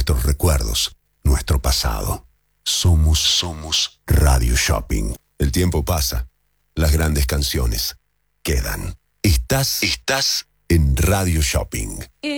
nuestros recuerdos, nuestro pasado. Somos Radio Shopping. El tiempo pasa, las grandes canciones quedan. Estás en Radio Shopping.